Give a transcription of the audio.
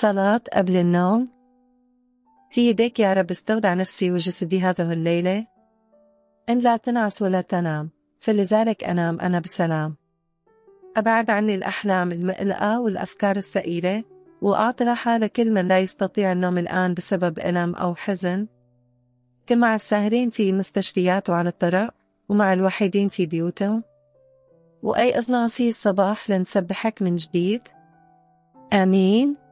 صلاة قبل النوم. في يديك يا رب استودع نفسي وجسدي هذه الليلة. إن لا تنعس ولا تنام فلذلك أنام أنا بسلام. أبعد عني الأحلام المقلقة والأفكار الثقيلة، وأعطي راحة لكل من لا يستطيع النوم الآن بسبب ألم أو حزن. كن مع الساهرين في مستشفيات وعلى الطرق، ومع الوحيدين في بيوتهم، وأيقظنا عصي الصباح لنسبحك من جديد. آمين.